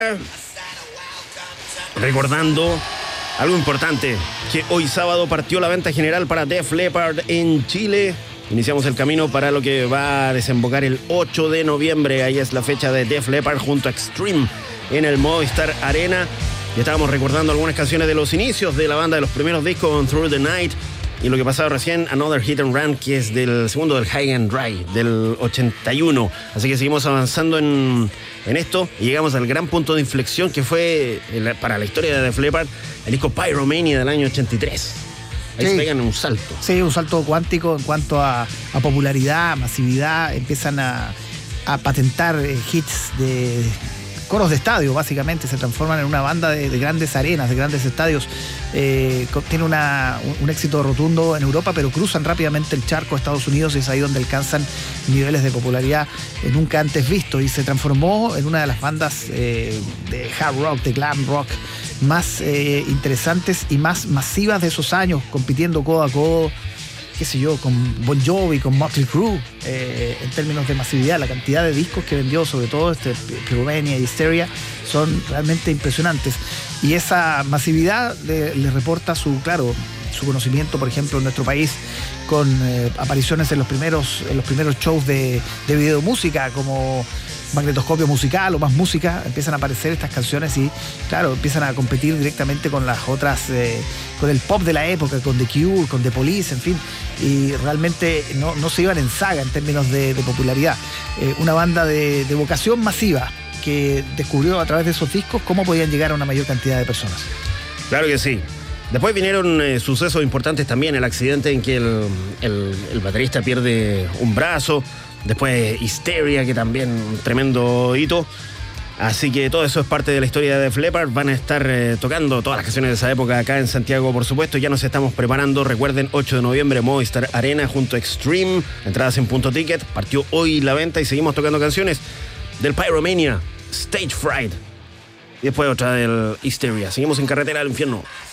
Recordando algo importante, que hoy sábado partió la venta general para Def Leppard en Chile. Iniciamos el camino para lo que va a desembocar el 8 de noviembre. Ahí es la fecha de Def Leppard junto a Extreme en el Movistar Arena. Y estábamos recordando algunas canciones de los inicios de la banda, de los primeros discos, On Through the Night. Y lo que pasaba recién, Another Hit and Run, que es del segundo del High and Dry, del 81. Así que seguimos avanzando en esto y llegamos al gran punto de inflexión que fue, para la historia de Def Leppard, el disco Pyromania del año 83. Ahí se pegan un salto. Sí, un salto cuántico en cuanto a popularidad, masividad. Empiezan a patentar hits de coros de estadio, básicamente. Se transforman en una banda de grandes arenas, de grandes estadios. Tiene un éxito rotundo en Europa, pero cruzan rápidamente el charco a Estados Unidos y es ahí donde alcanzan niveles de popularidad nunca antes vistos. Y se transformó en una de las bandas de hard rock, de glam rock más interesantes y más masivas de esos años, compitiendo codo a codo, qué sé yo, con Bon Jovi, con Mötley Crüe, en términos de masividad. La cantidad de discos que vendió, sobre todo Pyromania y Hysteria, son realmente impresionantes. Y esa masividad le reporta su conocimiento, por ejemplo, en nuestro país, con apariciones en los primeros shows de videomúsica, como Magnetoscopio Musical o Más Música. Empiezan a aparecer estas canciones y, claro, empiezan a competir directamente con las otras, con el pop de la época, con The Cure, con The Police, en fin. Y realmente no se iban en saga en términos de popularidad. Una banda de vocación masiva que descubrió a través de esos discos cómo podían llegar a una mayor cantidad de personas. Claro que sí. Después vinieron sucesos importantes también, el accidente en que el baterista pierde un brazo. Después Hysteria, que también un tremendo hito. Así que todo eso es parte de la historia de Def Leppard. Van a estar tocando todas las canciones de esa época acá en Santiago, por supuesto. Ya nos estamos preparando. Recuerden, 8 de noviembre, Movistar Arena junto a Extreme. Entradas en Punto Ticket. Partió hoy la venta y seguimos tocando canciones del Pyromania, Stage Fright. Y después otra del Hysteria. Seguimos en Carretera del Infierno.